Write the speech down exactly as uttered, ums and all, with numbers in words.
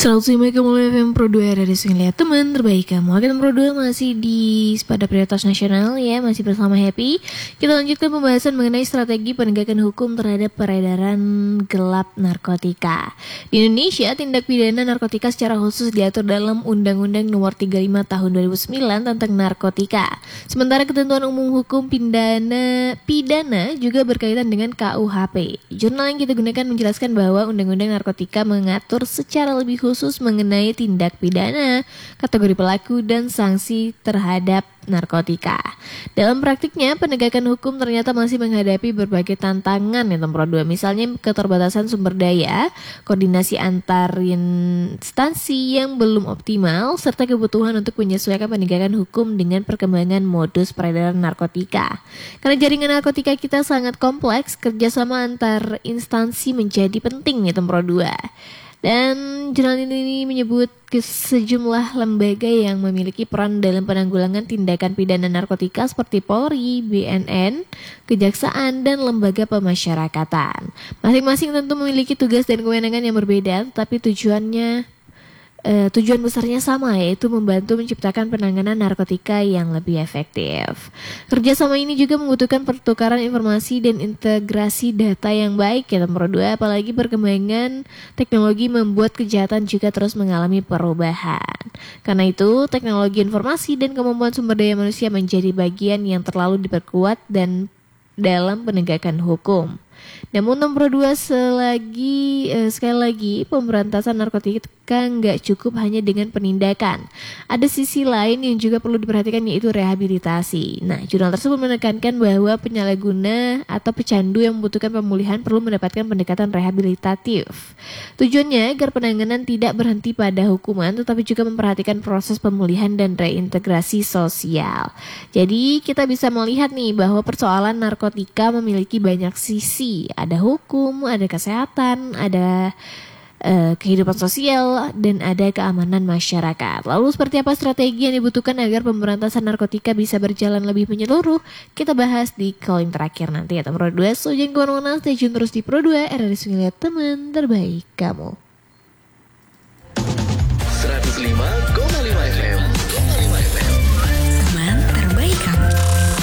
seratus lima koma lima F M Pro dua dari Sungai Lihat teman terbaik kamu. Kita Pro dua masih di pada prioritas nasional ya, masih bersama Happy. Kita lanjutkan pembahasan mengenai strategi penegakan hukum terhadap peredaran gelap narkotika. Di Indonesia, tindak pidana narkotika secara khusus diatur dalam Undang-Undang Nomor tiga puluh lima Tahun dua ribu sembilan tentang narkotika. Sementara ketentuan umum hukum pidana pidana juga berkaitan dengan K U H P. Jurnal yang kita gunakan menjelaskan bahwa Undang-Undang Narkotika mengatur secara lebih khusus mengenai tindak pidana, kategori pelaku, dan sanksi terhadap narkotika. Dalam praktiknya, penegakan hukum ternyata masih menghadapi berbagai tantangan ya Pro dua. Misalnya keterbatasan sumber daya, koordinasi antar instansi yang belum optimal, serta kebutuhan untuk menyesuaikan penegakan hukum dengan perkembangan modus peredaran narkotika. Karena jaringan narkotika kita sangat kompleks, kerjasama antar instansi menjadi penting ya Pro dua. Dan jurnal ini menyebut ke sejumlah lembaga yang memiliki peran dalam penanggulangan tindakan pidana narkotika seperti Polri, B N N, Kejaksaan, dan lembaga pemasyarakatan. Masing-masing tentu memiliki tugas dan kewenangan yang berbeda, tetapi tujuannya Uh, tujuan besarnya sama, yaitu membantu menciptakan penanganan narkotika yang lebih efektif. Kerjasama ini juga membutuhkan pertukaran informasi dan integrasi data yang baik ya Pro dua, apalagi perkembangan teknologi membuat kejahatan juga terus mengalami perubahan. Karena itu, teknologi informasi dan kemampuan sumber daya manusia menjadi bagian yang terlalu diperkuat dan dalam penegakan hukum. Namun nomor dua selagi eh, sekali lagi pemberantasan narkotika nggak cukup hanya dengan penindakan. Ada sisi lain yang juga perlu diperhatikan, yaitu rehabilitasi. Nah, jurnal tersebut menekankan bahwa penyalahguna atau pecandu yang membutuhkan pemulihan perlu mendapatkan pendekatan rehabilitatif. Tujuannya agar penanganan tidak berhenti pada hukuman, tetapi juga memperhatikan proses pemulihan dan reintegrasi sosial. Jadi kita bisa melihat nih bahwa persoalan narkotika memiliki banyak sisi. Ada hukum, ada kesehatan, ada uh, kehidupan sosial, dan ada keamanan masyarakat. Lalu seperti apa strategi yang dibutuhkan agar pemberantasan narkotika bisa berjalan lebih menyeluruh? Kita bahas di calling terakhir nanti ya Pro dua. So jangan kemana-mana, stay tune terus di Pro dua, R R I Sungai Lihat teman terbaik kamu. seratus lima